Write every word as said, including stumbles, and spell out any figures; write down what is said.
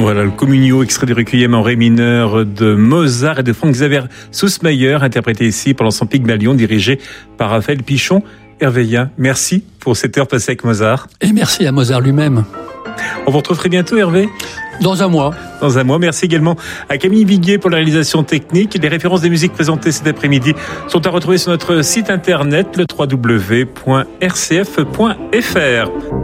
Voilà, le Communio, extrait du Requiem en ré mineur de Mozart et de Frank Xaver Süssmayer, interprété ici par l'ensemble Pygmalion, dirigé par Raphaël Pichon. Hervé Yen, merci pour cette heure passée avec Mozart. Et merci à Mozart lui-même. On vous retrouve très bientôt, Hervé. Dans un mois. Dans un mois. Merci également à Camille Viguier pour la réalisation technique. Les références des musiques présentées cet après-midi sont à retrouver sur notre site internet, le w w w point r c f point f r.